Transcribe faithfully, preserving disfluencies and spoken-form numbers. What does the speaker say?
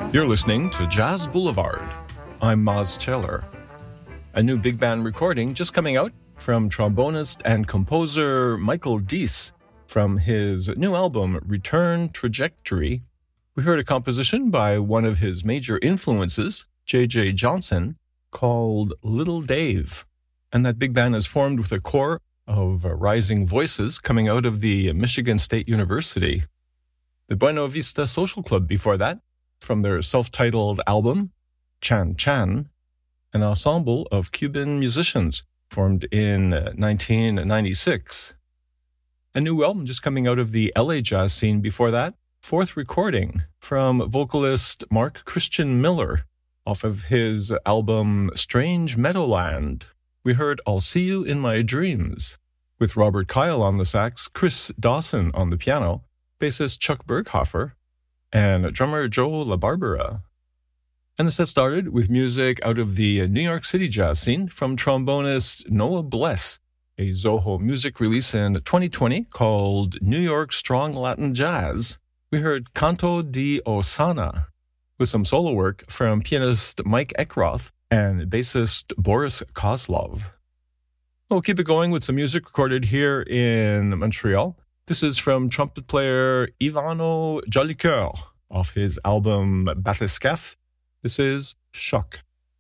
You're listening to Jazz Boulevard. I'm Maz Taylor. A new big band recording just coming out from trombonist and composer Michael Deese from his new album Return Trajectory. We heard a composition by one of his major influences, J J Johnson, called Little Dave. And that big band is formed with a core of rising voices coming out of the Michigan State University. The Buena Vista Social Club before that, from their self-titled album, Chan Chan, an ensemble of Cuban musicians formed in nineteen ninety-six. A new album just coming out of the L A jazz scene before that, fourth recording from vocalist Mark Christian Miller off of his album Strange Meadowland. We heard I'll See You in My Dreams with Robert Kyle on the sax, Chris Dawson on the piano, bassist Chuck Berghofer, and drummer Joe LaBarbera. And the set started with music out of the New York City jazz scene from trombonist Noah Bless, a Zoho music release in twenty twenty called New York Strong Latin Jazz. We heard Canto di Osana with some solo work from pianist Mike Eckroth and bassist Boris Kozlov. We'll keep it going with some music recorded here in Montreal. This is from trumpet player Ivano Jolicoeur off his album Batiscaf. This is Choc.